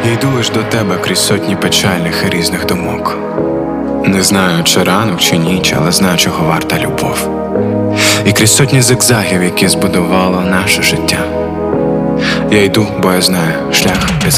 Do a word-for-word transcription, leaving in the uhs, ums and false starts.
Я йду лиш до тебе крізь сотні печальних і різних думок. Не знаю, чи ранок, чи ніч, але знаю, чого варта любов. І крізь сотні зигзагів, які збудувало наше життя. Я йду, бо я знаю, шлях без